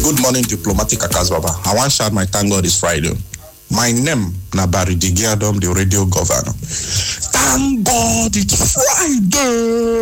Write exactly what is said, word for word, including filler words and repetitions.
Good morning, diplomatic Akazbaba. I want to shout my thank God it's Friday. My name na Barry Digiadom, the radio governor. Thank God it's Friday.